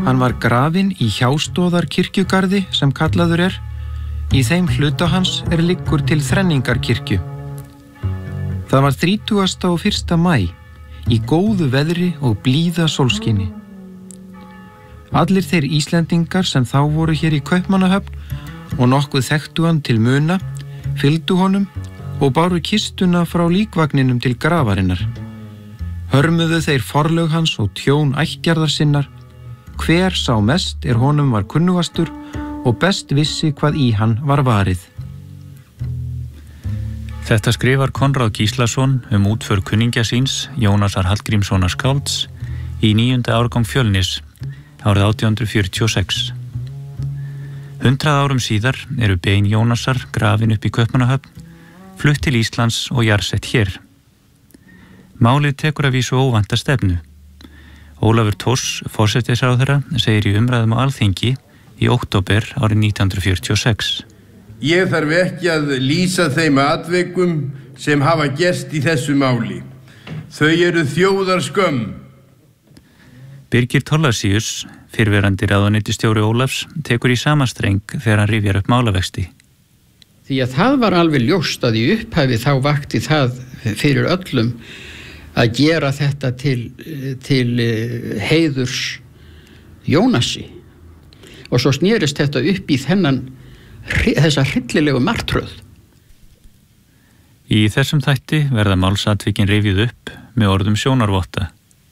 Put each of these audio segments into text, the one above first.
Hann var grafinn í Hjástóðarkirkjugarði sem kallaður er. Í þeim hluta hans liggur til Þrenningarkirkju. Það var 31. maí, í góðu veðri og blíða sólskini. Allir þeir Íslendingar sem þá voru hér í Kaupmannahöfn og nokkuð þekktu hann til muna, fylgdu honum og báru kistuna frá líkvagninum til grafarinnar. Hörmuðu þeir forlög hans og tjón ættjarðar sinnar. Hver sá mest honum var kunnugastur og best vissi hvað í hann var varið. Þetta skrifar Konráð Gíslason útför kunningja síns, Jónasar Hallgrímssonar skálds, í 9. árgang Fjölnis, árið 1846. 100 árum síðar bein Jónasar grafin upp í Kaupmannahöfn, flutt til Íslands og jarðsett hér. Málið tekur að vísu óvænta stefnu. Ólafur Thors, forsætisráðherra, segir í umræðum á Alþingi í október árið 1946. Ég þarf ekki að lýsa þeim atvikum sem hafa gerst í þessu máli. Þau eru þjóðarskömm. Birgir Thorlacius, fyrrverandi ráðuneytisstjóri Ólafs, tekur í sama streng þegar hann rifjar upp málavexti. Því að það var alveg ljóst að í upphafi þá vakti það fyrir öllum að gera þetta til heiðurs Jónasi. Og svo snerist þetta upp í þessa hryllilegu martröð. Í þessum þætti verða málsatvikin rifjuð upp með orðum sjónarvotta.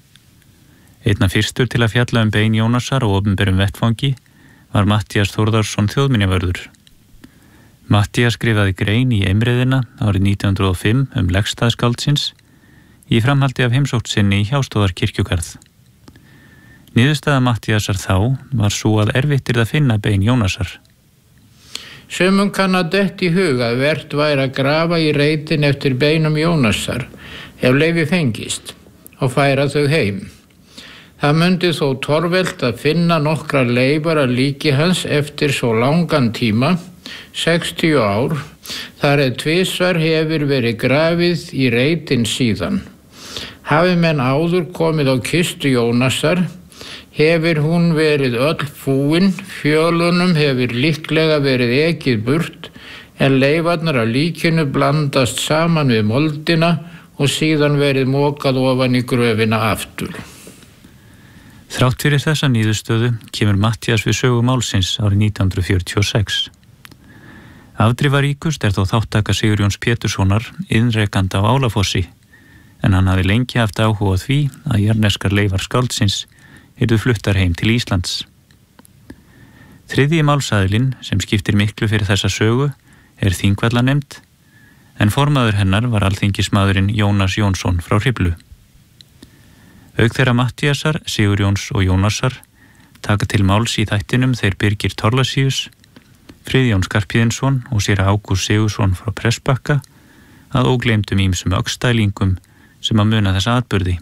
Einna fyrstur til að fjalla bein Jónasar og opinberum vettfangi var Matthías Þórðarsson þjóðminjavörður. Matthías skrifaði grein í Eimreiðina árið 1905 legstaðskáldsins í framhaldi af heimsókn sinni í Hjástóðarkirkjugarð. Niðurstaða Matthíasar þá var svo að erfitt að finna bein Jónasar. Sumum kann að detta í huga að vert væri að grafa í reitin eftir beinum Jónasar ef leyfi fengist og færa þau heim. Það mundi þó torvelt að finna nokkra leifar að líki hans eftir svo langan tíma, 60 ár, þar tvisvar hefur verið grafið í reitin síðan. Hafi menn áður komið á kistu Jónasar, hefur hún verið öll fúin, fjölunum hefur líklega verið ekið burt, en leifarnar af líkinu blandast saman við moldina og síðan verið mokað ofan í gröfina aftur. Þrátt fyrir þessa niðurstöðu kemur Matthías við sögu málsins árið 1946. Afdrifaríkust þó þáttaka Sigurjóns Péturssonar, iðnrekanda á Álafossi, en hann hafi lengi haft áhuga á því að jarðneskar leifar skáldsins yrðu fluttar heim til Íslands. Þriðji málsaðilinn sem skiptir miklu fyrir þessa sögu Þingvallanemnd, en formaður hennar var alþingismaðurinn Jónas Jónsson frá Hriflu. Auk þeirra Matthíasar, Sigurjóns og Jónasar taka til máls í þættinum þeir Birgir Thorlacius, Friðjón Skarphéðinsson og séra Ágúst Sigurðsson frá Prestbakka, að ógleymdum ýmsum öxstælingum sem að muna þessa atburði.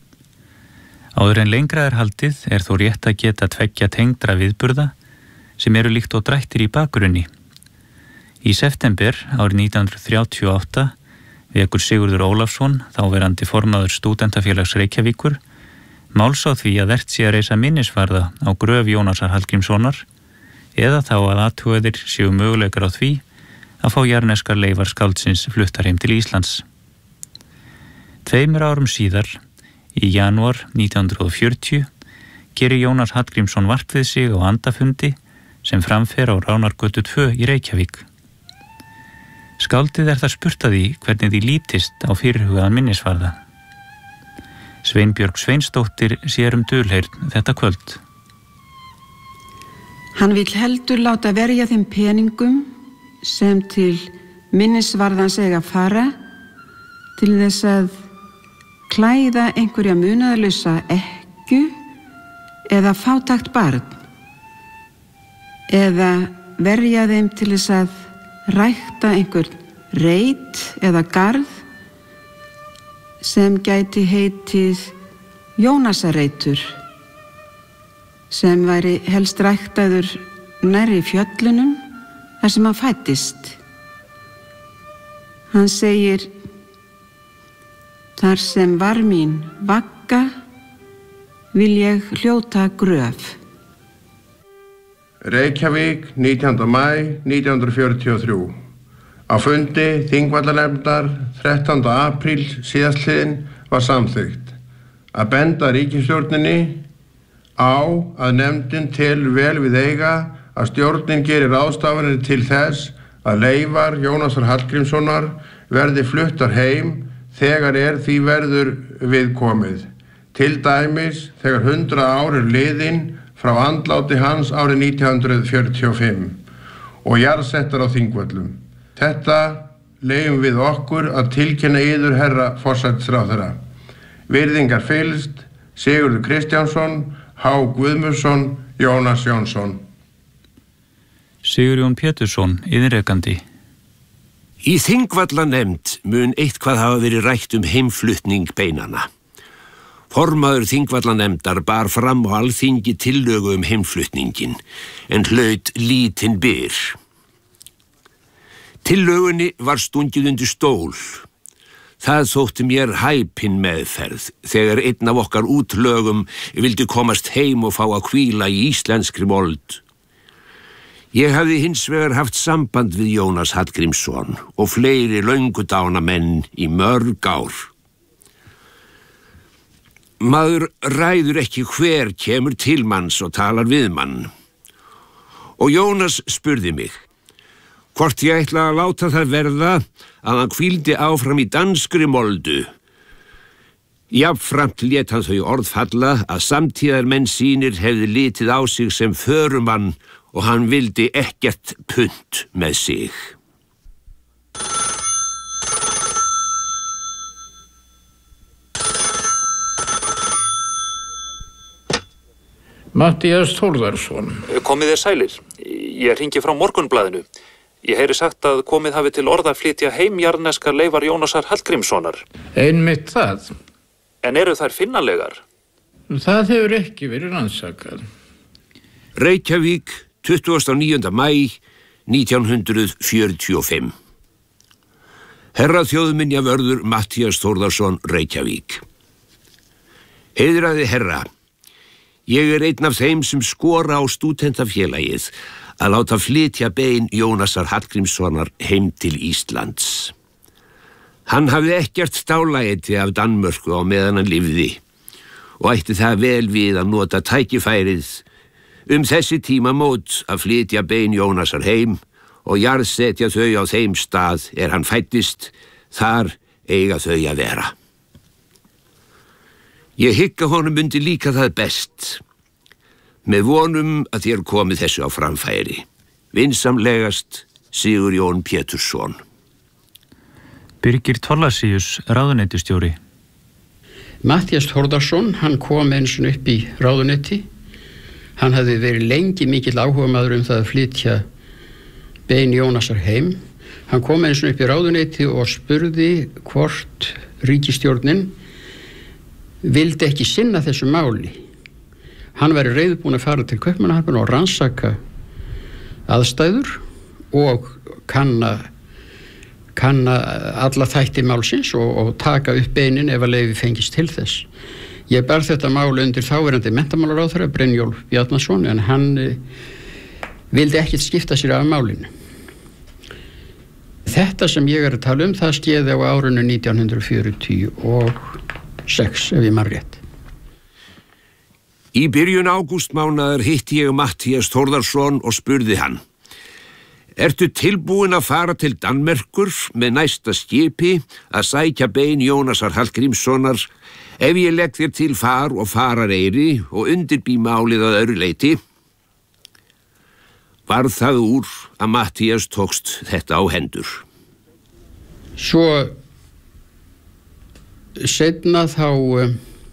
Áður en lengra haldið þó rétt að geta tveggja tengdra viðburða sem eru líkt og drættir í bakgrunni. Í september árið 1938 vekur Sigurður Ólafsson, þáverandi formaður Stúdentafélags Reykjavíkur, máls á því að vert sé að reisa minnisvarða á gröf Jónasar Hallgrímssonar eða þá að athugaðir séu möguleikar á því að fá jarðneskar leifar skáldsins fluttar heim til Íslands. 2 árum síðar, í janúar 1940, gerir Jónas Hallgrímsson vart við sig á andafundi sem framfer á Ránargötu 2 í Reykjavík. Skáldið það spurt að því hvernig því lítist á fyrirhugaðan minnisvarða. Sveinbjörg Sveinsdóttir sér dulheyrn þetta kvöld. Hann vill heldur láta verja þeim peningum sem til minnisvarðans eiga fara til þess að klæða einhverja munaðarlausa ekkju eða fátækt barn eða verja þeim til þess að rækta einhvern reit eða garð sem gæti heitið Jónasareitur sem væri helst ræktaður nærri fjöllunum þar sem hann fæddist. Hann segir: þar sem var mín vagga vil ég hljóta gröf. Reykjavík, 19. maí 1943. Á fundi Þingvallanefndar 13. apríl síðastliðinn var samþykkt að benda ríkisstjórninni á að nefndin telur vel við eiga að stjórnin gerir ráðstafanir til þess að leifar Jónasar Hallgrímssonar verði fluttar heim þegar því verður viðkomið. Til dæmis þegar 100 ár liðin frá andláti hans árið 1945 og jarðsettar á Þingvöllum. Þetta leyfum við okkur að tilkynna yður herra forsætisráðherra. Virðingar fyllst, Sigurður Kristjánsson, H. Guðmundsson, Jónas Jónsson. Sigurjón Pétursson, iðnrekandi. Í Þingvallanefnd mun eitthvað hafa verið rætt heimflutning beinanna. Formaður Þingvallanefndar bar fram á alþingi tillögu heimflutningin, en hlaut lítinn byr. Tillögunni var stungið undir stól. Það þótti mér hæpin meðferð þegar einn af okkar útlögum vildi komast heim og fá að hvíla í íslenskri mold. Ég hafði hins vegar haft samband við Jónas Hallgrímsson og fleiri löngudána menn í mörg ár. Maður ræður ekki hver kemur til manns og talar við mann. Og Jónas spurði mig hvort ég ætla að láta það verða að hann hvíldi áfram í danskri moldu. Jafnframt lét hann þau orð falla að samtíðar menn sínir hefði litið á sig sem förumann og hann vildi ekkert punt með sig. Matthías Þórðarsson. Komið sælir. Ég hringi frá Morgunblaðinu. Ég heyri sagt að komið hafi til orða að flytja heim jarðneskar leifar Jónasar Hallgrímssonar. Einmitt það. En eru þær finnanlegar? Það hefur ekki verið rannsakað. Reykjavík, 29. maí 1945. Herra þjóðminjavörður Matthías Þórðarsson, Reykjavík. Heiðraði herra, ég einn af þeim sem skora á stúdentafélagið að láta flytja bein Jónasar Hallgrímssonar heim til Íslands. Hann hafði ekkert dálæti af Danmörku á meðan hann lifði og ætti það vel við að nota tækifærið þessi tímamót að flytja bein Jónasar heim og jarðsetja þau á þeim stað hann fæddist, þar eiga þau að vera. Ég hygg að honum myndi líka það best. Með vonum að þér komið þessu á framfæri. Vinsamlegast Sigurjón Pétursson. Birgir Thorlacius, ráðuneytisstjóri. Matthías Þórðarsson, hann kom eins og upp í ráðuneyti. Hann hafði verið lengi mikill áhugamaður það að flytja bein Jónasar heim. Hann kom eins og upp í ráðuneyti og spurði hvort ríkisstjórnin vildi ekki sinna þessu máli. Hann væri reiðubúinn að fara til Kaupmannahafnar og rannsaka aðstæður og kanna alla þætti málsins og taka upp beinin ef að leyfi fengist til þess. Ég bar þetta mál undir þáverandi menntamálaráðherra Brynjólf Bjarnason en hann vildi ekkert skipta sér af málinu. Þetta sem ég að tala það skeði á árinu 1946 ef ég man rétt. Í byrjun ágústmánaðar hitti ég Matthías Þórðarsson og spurði hann: Ertu tilbúin að fara til Danmerkur með næsta skipi að sækja bein Jónasar Hallgrímssonar ef ég legg þér til far og farareyri og undirbý málið að öðru leyti? Varð það úr að Matthías tókst þetta á hendur. Svo seinna þá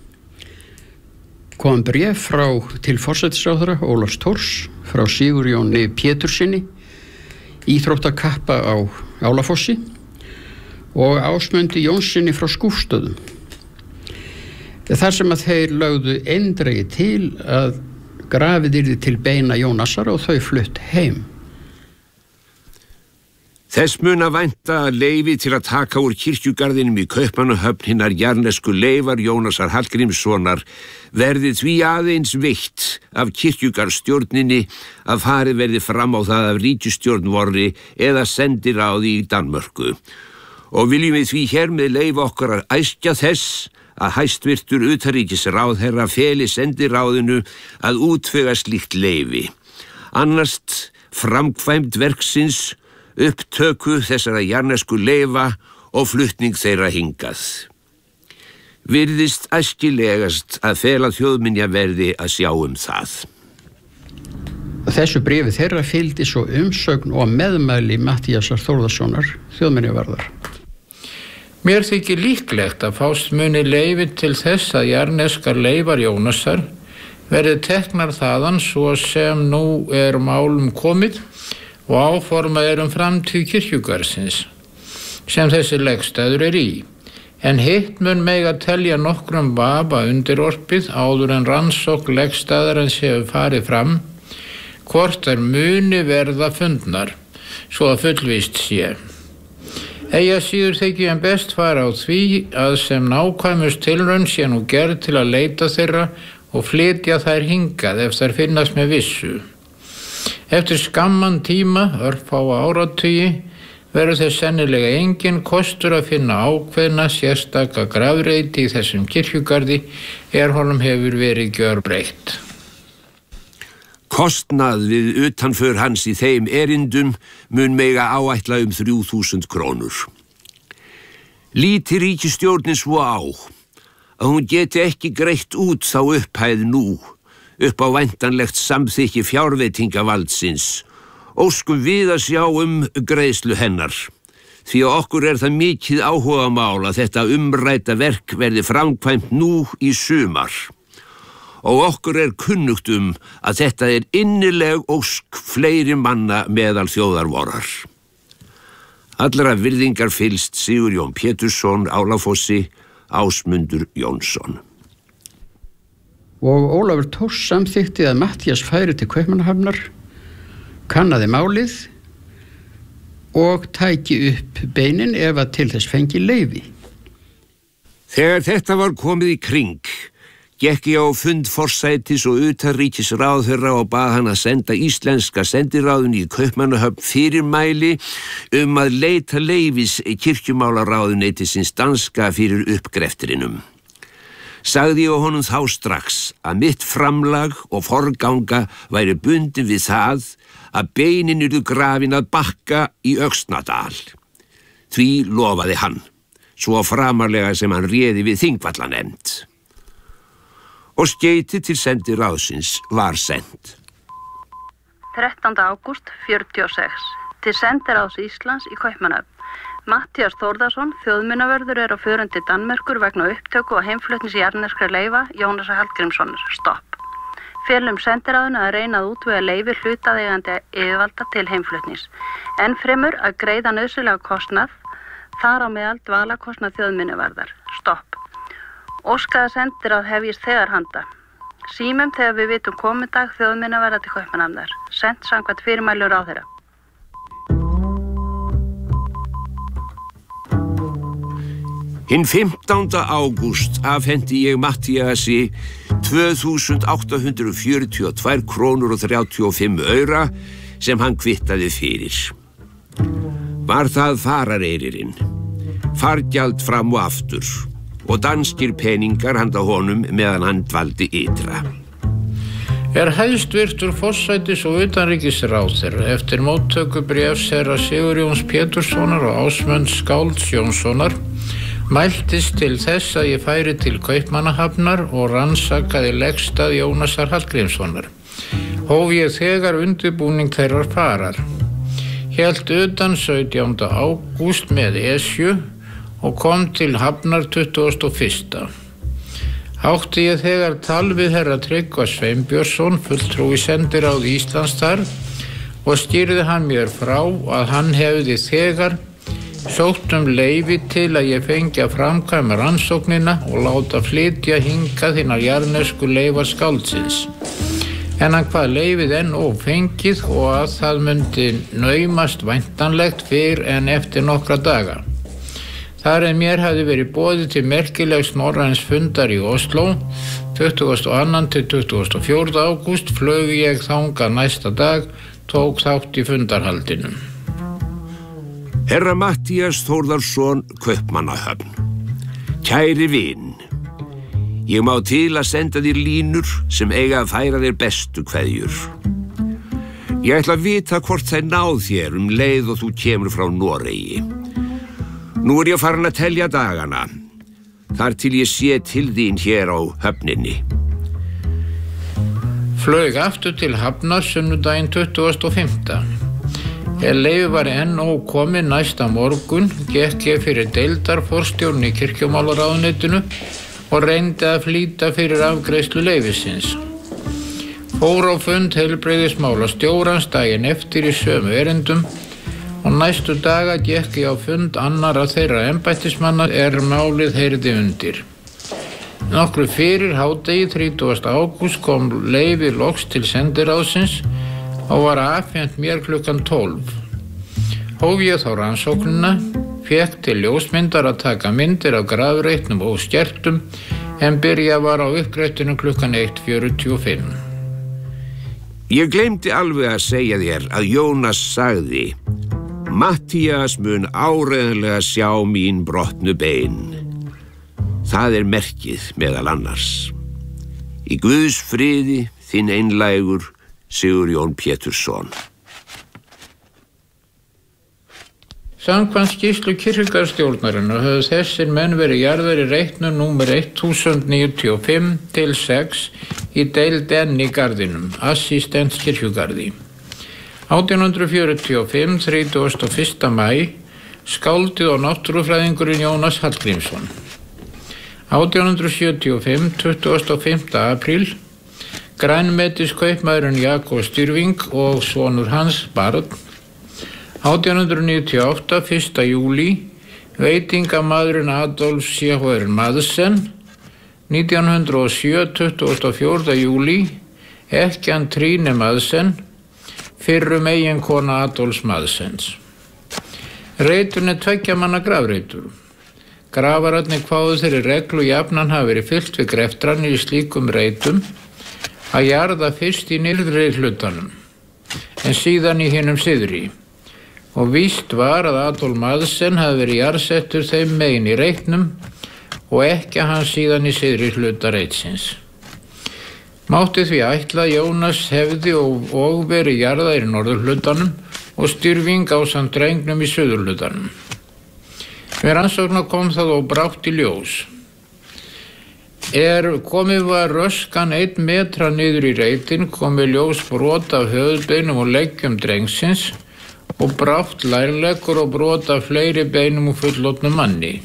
kom bréf til forsætisráðherra Ólafs Thors frá Sigurjóni Pétursinni, íþróttakappa á Álafossi, og Ásmundi Jónssoni frá Skúfstöðum. Þar sem að þeir lögðu eindregið til að grafið yrði til beina Jónasar og þau flutt heim. Þess mun að vænta að leyfi til að taka úr kirkjugarðinum í Kaupmannahöfn hinnar jarðnesku Leifar Jónasar Hallgrímssonar verði því aðeins veitt af kirkjugarðsstjórninni að farið verði fram á það af ríkisstjórn vorri eða sendiráði í Danmörku. Og viljum við því hér með leyfa okkar að æskja þess að hæstvirtur utanríkisráðherra feli sendiráðinu að útvega slíkt leyfi. Annast framkvæmd verksins, upptöku þessara jarðnesku leifa og flutning þeirra hingað. Virðist æskilegast að fela þjóðminjaverði að sjá það. Þessu bréfi þeirra fylgdi svo umsögn og meðmæli Matthíasar Þórðarsonar, þjóðminjavarðar. Mér þykir líklegt að fást muni leyfi til þess að jarðneskar leifar Jónasar verði teknar þaðan svo sem nú málum komið og áformað framtíð kirkjugarðsins sem þessi legstaður í, en hitt mun mega telja nokkrum vafa undirorpið áður en rannsókn legstaðarins hefur farið fram, hvort muni verða fundnar, svo að fullvíst sé. Eigi að síður þykir en best fara á því að sem nákvæmust tilraun sé nú gerð til að leita þeirra og flytja þær hingað ef þær finnast með vissu. Eftir skamman tíma, örfáa áratugi, verður þess sennilega engin kostur að finna ákveðna sérstaka grafreiti í þessum kirkjugarði honum hefur verið gjörbreytt. Kostnað við utanför hans í þeim erindum mun mega áætla 3.000 krónur. Líti ríkisstjórnin svo á að hún geti ekki greitt út þá upphæð nú, upp á væntanlegt samþykki fjárveitingavaldsins, óskum við að sjá greiðslu hennar, því að okkur það mikið áhugamál að þetta umrædda verk verði framkvæmt nú í sumar. Og okkur kunnugt að þetta innileg ósk fleiri manna meðal þjóðarvorar. Allra virðingar fyllst Sigurjón Pétursson, Álafossi, Ásmundur Jónsson. Og Ólafur Thors samþykti að Matthías færi til Kaupmannahafnar, kannaði málið og tæki upp beinin ef að til þess fengi leyfi. Þegar þetta var komið í kring, gekk ég á fund forsætis og utanríkisráðherra og bað hann að senda íslenska sendiráðinu í Kaupmannahöfn fyrirmæli að leita leyfis kirkjumálaráðuneytisins danska fyrir uppgreftrinum. Sagði ég honum þá strax að mitt framlag og forganga væri bundin við það að beinin yrðu grafin að Bakka í Öxnadal. Því lofaði hann, svo framarlega sem hann réði við Þingvallanefnd. Og skeyti til sendiráðsins var sent. 13. ágúst 46 til sendiráðs Íslands í Kaupmannahöfn. Matthías Þórðarson, þjóðminjavörður á förum til Danmerkur vegna upptöku og heimflutnings jarðneskra leifa Jónasar Hallgrímssonar. Stopp. Felum sendiráðinu að reyna að útvega leyfi hlutaðeigandi yfirvalda til heimflutnings. Enn fremur að greiða nauðsynlega kostnað, þar á meðal dvalarkostnað þjóðminjavarðar. Stopp. Óskaða sendiráð hefjist þegar handa. Símum þegar við vitum komindag þjóðminjavarða til Kaupmannahafnar. Sent samkvæmt fyrirmæli ráðherra. Hinn 15. ágúst afhendi ég Matthíasi 2.842 krónur og 35 aura sem hann kvittaði fyrir. Var það farareyririnn, fargjald fram og aftur og danskir peningar handa honum meðan hann dvaldi ytra. Hæstvirtur forsætis og utanríkisráðherra eftir móttöku bréfs herra Sigurjóns Péturssonar og Ásmunds Skálds Jónssonar mæltist til þess að ég færi til Kaupmannahafnar og rannsakaði legstað Jónasar Hallgrímssonar. Hóf ég þegar undirbúning þeirrar farar. Hélt utan 17. ágúst með Esju og kom til Hafnar 21. Átti ég þegar tal við herra Tryggva Sveinbjörnsson, fulltrúi sendiráð Íslands þar, og stýrði hann mér frá að hann hefði þegar sótt leyfi til að ég fengi að framkvæma rannsóknina og láta flytja hingað hinnar jarðnesku leifar skáldsins. en hann kvað leyfið enn ófengið og að það myndi naumast væntanlegt fyrr en eftir nokkra daga. Þar en mér hafði verið boðið til merkilegs norræns fundar í Oslo 22. til 24. ágúst flög ég þangað næsta dag, tók þátt í fundarhaldinu. Herra Matthías Þórðarson, Kaupmannahöfn. Kæri vin, ég má til að senda þér línur sem eiga að færa þér bestu kveðjur. Ég ætla að vita hvort þær náð þér leið og þú kemur frá Noregi. Nú ég farin að telja dagana, þar til ég sé til þín hér á höfninni. Flög aftur til Hafnar sunnudaginn 25. Leyfi var enn ókomið næsta morgun, gekk ég fyrir deildarforstjórn í kirkjumálaráðuneytinu og reyndi að flýta fyrir afgreiðslu leyfisins. Fór á fund heilbrigðismálastjórans daginn eftir í sömu erindum og næstu daga gekk ég á fund annarra þeirra embættismanna málið heyrði undir. Nokkru fyrir hádegi 30. ágúst kom leyfi loks til sendiráðsins og var afhent mér klukkan 12. Hóf ég þá rannsóknina, fékk til ljósmyndar að taka myndir af grafreitnum og skertum en byrja var á uppgreftinu klukkan 1:45. Ég gleymdi alveg að segja þér að Jónas sagði: Matthías mun áreiðanlega sjá mín brotnu bein. Það merkið meðal annars. Í Guðs friði, þinn einlægur Sigurjón Pétursson. Samkvæmt skýrslu kirkjugarðsstjórnarinnar höfðu þessir menn verið jarðir í reitnum númer 1095 til 6 í deild N í garðinum, assistents kirkjugarði. 1845, 31. maí, skáldið og náttúrufræðingurinn Jónas Hallgrímsson. 1875, 25. apríl, grænmetiskaupmaðurinn Jakob Styrving og sonur hans barn. 1898, 1. júlí, veitingamaðurinn Adolf C.H. Madsen. 1907, 24. júlí, ekkjan Tríne Madsen, fyrrum eiginkona Adolfs Madsens. Reiturinn 2 manna grafreitur. Grafararnir kváðu þeirri reglu jafnan hafi verið fyllt við greftrarnir í slíkum reitum að jarða fyrst í nyrðri hlutanum, en síðan í hinum syðri. Og víst var að Adolf Madsen hafi verið jarðsettur þeim megin í reitnum og ekkja hans síðan í syðri hluta reitsins. Mátti því ætla að Jónas hefði og verið jarðaðir í norðurhlutanum og Styrving ásamt drengnum í suðurhlutanum. Við rannsóknar kom það og brátt í ljós. Komið var röskan 1 metra niður í reitin, komið ljós brot af höfuðbeinum og leggjum drengsins og brátt lærleggur og brot af fleiri beinum og fullorðnum manni.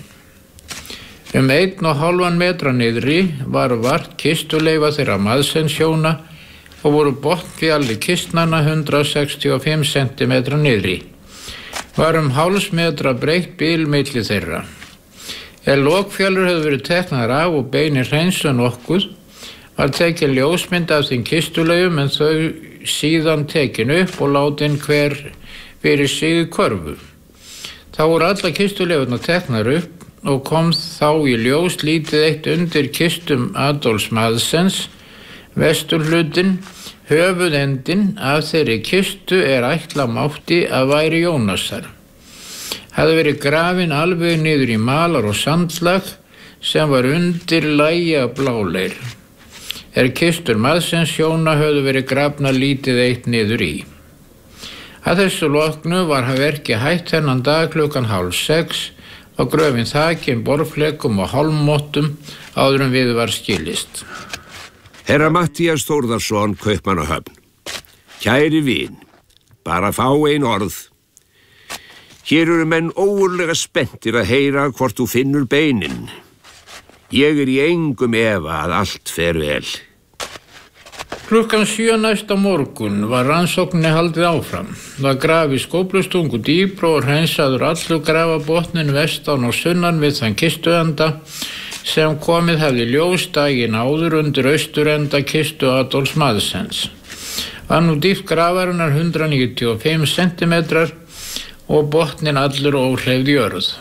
1,5 metra niðri var vart kistuleifa þeirra Madsens-hjóna og voru botnfjalli kistnanna 165 cm niðri. Var hálfs metra breitt bil milli þeirra. Lokfjallur hefði verið teknar af og beinin hreinsu nokkuð, var tekin ljósmynd af þeim kistuleifum en þau síðan tekin upp og látin hver fyrir sig í körfu. Þá voru alla kistuleifurnar teknar upp og kom þá í ljós lítið eitt undir kistum Adolfs Madsens, vesturhlutin, höfuðendin af þeirri kistu ætla mátti að væri Jónasar. Hafði verið grafin alveg niður í malar og sandlag sem var undir lagi af bláleir. Kistur Madsens-hjóna höfðu verið grafna lítið eitt niður í. Að þessu loknu var verkið hætt þennan dag klukkan 5:30 og gröfin þakin borflegum og hálmmottum áður við var skilist. Herra Matthías Þórðarson, Kaupmannahöfn. Kæri vin, bara fá ein orð. Hér eru menn ógurlega spenntir að heyra hvort þú finnur beinin. Ég í engum efa að allt fer vel. Klukkan 7 næsta morgun var rannsókninni haldið áfram. Það grafið skóflustungu dýpra og hreinsaður allur grafabotnin vestan og sunnan við þann kistuenda sem komið hafði ljós daginn áður undir austurenda kistu Adolfs Madsens. Var nú dýpt grafarinnar 195 cm og botnin allur óhreyfð jörð.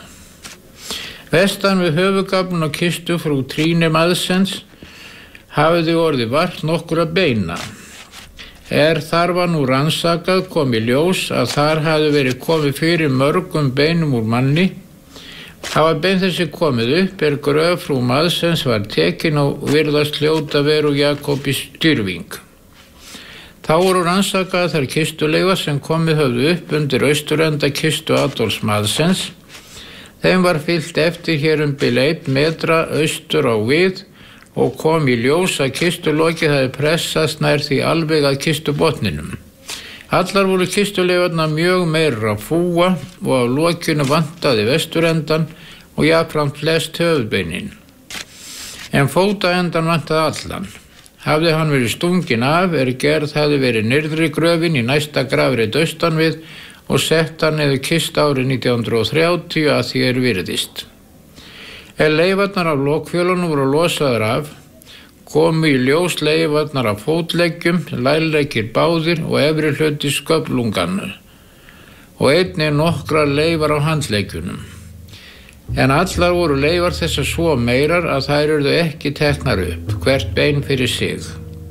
Vestan við höfugaflinn á kistu frú Tríne Madsens hafði orðið vart nokkura beina. Þar var nú rannsakað kom í ljós að þar hafði verið komið fyrir mörgum beinum úr manni. Hafa bein þessi komið upp gröf frú Madsens var tekin og virðast hljóta veru Jakobi Styrving. Þá voru rannsakað þær kistuleifar sem komið höfðu upp undir austurenda kistu Adolfs Madsens. Þeim var fylgt eftir hér bil 1 metra austur á við og kom í ljós að kistulokið hafði pressast nær því alveg að kistubotninum. Allar voru kistuleifarnar mjög meira fúa og á lokinu vantaði vesturendan og jafnframt flest höfuðbeinin. En fótaendan vantaði allan. Hafði hann verið stungin af gerð hafði verið nyrðri gröfin í næsta grafreit austan við og sett hann niður kist árið 1930 að því virðist. Leifarnar af lokfjölunum voru losaður af, komu í ljós leifarnar af fótleggjum, lælleggir báðir og efri hluti sköflungannu og einnig nokkrar leifar á handleggjunum. En allar voru leifar þessar svo meirar að þær urðu ekki teknar upp, hvert bein fyrir sig.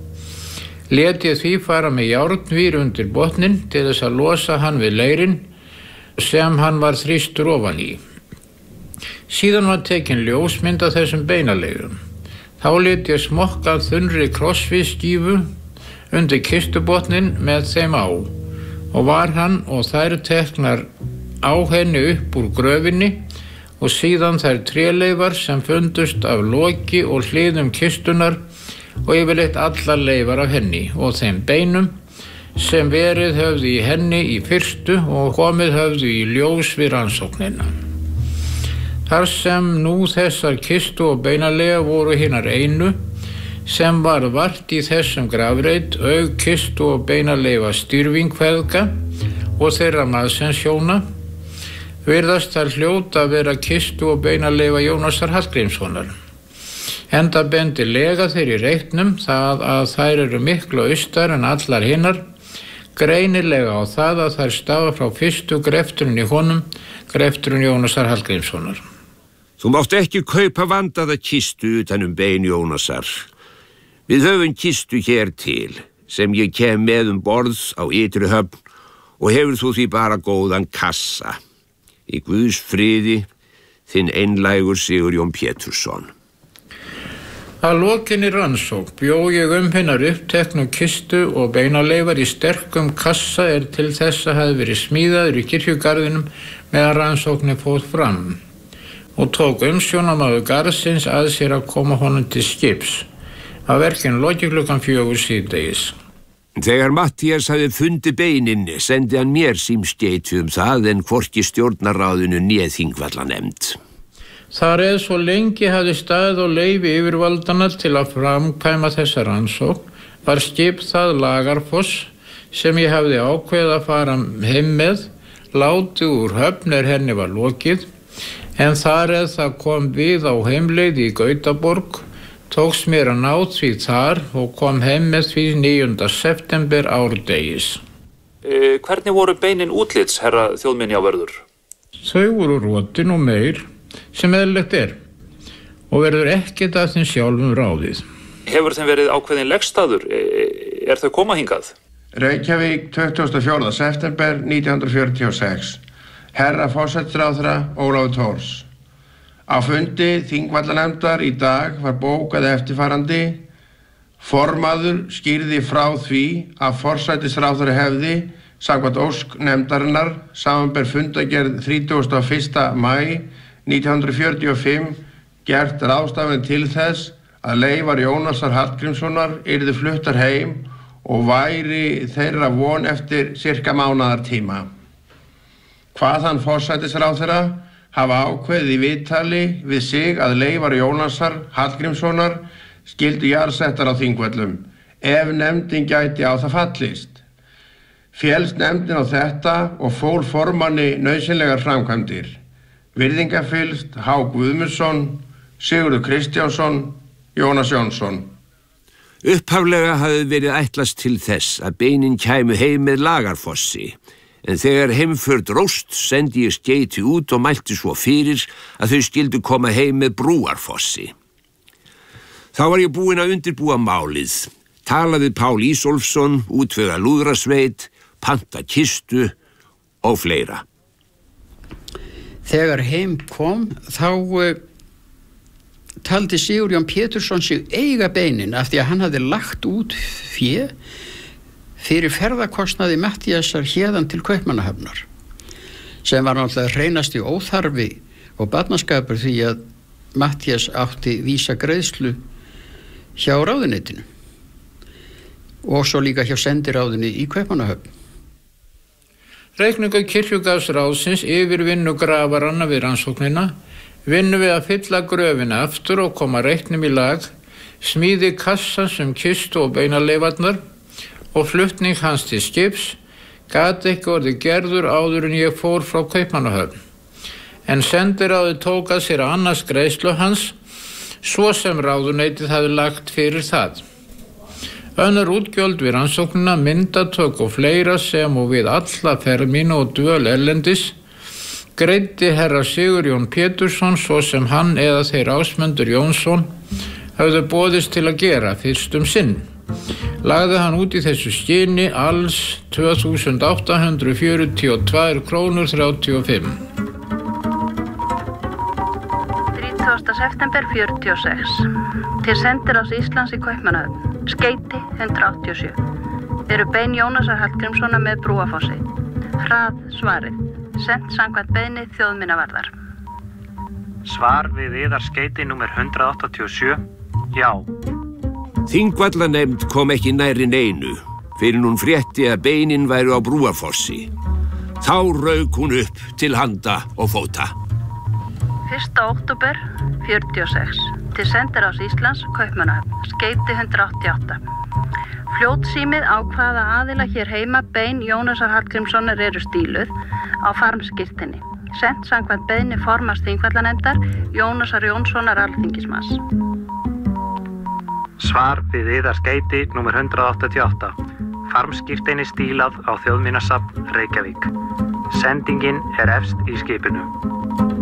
Lét ég því fara með járnvír undir botnin til þess að losa hann við leirinn sem hann var þrýstur ofan í. Síðan var tekin ljósmynd af þessum beinaleifum. Þá lét ég smokka þunnri krossvísskífu undir kistubotnin með þeim á og var hann og þær teknar á henni upp úr gröfinni og síðan þær tréleifar sem fundust af loki og hliðum kistunar og yfirleitt allar leifar af henni og þeim beinum sem verið höfðu í henni í fyrstu og komið höfðu í ljós við rannsóknina. Þar sem nú þessar kistu og beinalega voru hinar einu sem var vart í þessum grafreit auk kistu og beinalega Styrvingfeðga og þeirra Madsens hjóna virðast þær hljóta að vera kistu og beinalega Jónasar Hallgrímssonar. Enda bendi lega þeir í reitnum það að þær eru miklu austar en allar hinnar, greinilega á það að þær stafa frá fyrstu grefturinn í honum, grefturinn Jónasar Hallgrímssonar. Þú mátt ekki kaupa vandaða kistu utan bein Jónasar. Við höfum kistu hér til, sem ég kem með borð á ytri höfn og hefur þú því bara góðan kassa. Í Guðs friði, þinn einlægur Sigurjón Pétursson. Að lokinni rannsókn bjó ég hinnar uppteknu kistu og beinaleifar í sterkum kassa til þess að hafi verið smíðaður í kirkjugarðinum meðan rannsóknin fór fram og tók umsjónarmaður garðsins að sér að koma honum til skips. Að verkinu lokið klukkan 4 síðdegis. Þegar Matthías hafði fundið beinin, sendi hann mér símskeytu það en hvorki stjórnarráðinu né Þingvallanemnd. Þar svo lengi hafði staðið og leyfi yfirvaldana til að framkvæma þessa rannsókn var skip það Lagarfoss sem ég hafði ákveðið að fara heim með, látið úr höfn henni var lokið, en þar það kom við á heimleið í Gautaborg, tókst mér að ná því þar og kom heim með því 9. september árdegis. Hvernig voru beinin útlits, herra þjóðminjavörður? Þau voru rotin og meir, sem eðlilegt og verður ekkert að þeim sjálfum ráðið. Hefur þeim verið ákveðin legstaður? Þau koma hingað? Reykjavík, 24. september 1946. Herra forsætisráðherra Ólafur Thors. Á fundi Þingvallanemndar í dag var bókað eftirfarandi: formaður skýrði frá því að forsætisráðherra hefði, samkvæmt ósk nefndarinnar, samanber fundargerð 31. maí 1945, gert ráðstafinn til þess að leifar Jónasar Hallgrímssonar yrðu fluttar heim og væri þeirra von eftir cirka mánaðartíma. Hvað hann forsætisráðherra hafa ákveðið í viðtali við sig að leifar Jónasar Hallgrímssonar skyldu jarðsettar á Þingvöllum, ef nefndin gæti á það fallist. Féllst nefndin á þetta og fól formanni nauðsynlegar framkvæmdir. Virðingafyllst H. Guðmundsson, Sigurður Kristjánsson, Jónas Jónsson. Upphaflega hafði verið ætlast til þess að beinin kæmu heim með Lagarfossi, en þegar heimför dróst sendi ég skeyti út og mælti svo fyrir að þau skyldu koma heim með Brúarfossi. Þá var ég búinn að undirbúa málið, tala við Pál Ísólfsson, útvega lúðrasveit, panta kistu og fleira. Þegar heim kom þá taldi Sigurjón Pétursson sig eiga beinin af því að hann hafði lagt út fé fyrir ferðakostnaði Matthíasar héðan til Kaupmannahafnar, sem var náttúrulega hreinasti óþarfi og barnaskapur því að Matthías átti vísa greiðslu hjá ráðuneytinu og svo líka hjá sendiráðinu í Kaupmannahöfn. Reikningur kirkjugarðsráðsins yfir vinnu grafaranna við rannsóknina, vinnu við að fylla gröfina aftur og koma reiknum í lag, smíði kassa sem kistu og beinarleifarnar og flutning hans til skips, gat ekki orðið gerður áður en ég fór frá Kaupmannahöfn. En sendiráði tók að sér annars greiðslu hans, svo sem ráðuneytið hafi lagt fyrir það. Önnur útgjöld við rannsóknina, myndatök og fleira sem og við alla ferð mína og dvöl erlendis, greiddi herra Sigurjón Pétursson svo sem hann eða þeir Ásmundur Jónsson hafðu boðist til að gera fyrst sinn. Lagði hann út í þessu skyni alls 2.842 krónur 35. 30. september 46. Til sendiráðs Íslands í Kaupmannahöfn. Skeyti 187. Eru bein Jónasar Hallgrímssonar með Brúarfossi. Hrað svarið. Sent samkvæmt beiðni þjóðminjavarðar. Svar við yðar skeyti númer 187. Já. Þingvallanemnd kom ekki nærri neinu, fyrir hún frétti að beinin væru á Brúarfossi. Þá rauk hún upp til handa og fóta. 1. október 46. Til sendiráðs Íslands, Kaupmannahöfn. Skeyti 188. Fljótsímið á hvaða aðila hér heima bein Jónasar Hallgrímssonar eru stíluð á farmskírteini. Sent samkvæmt beiðni formanns Þingvallanemndar Jónasar Jónssonar alþingismanns. Svar við yðar skeyti númer 188. Farmskírteini stílað á Þjóðminjasafn Reykjavík. Sendingin efst í skipinu.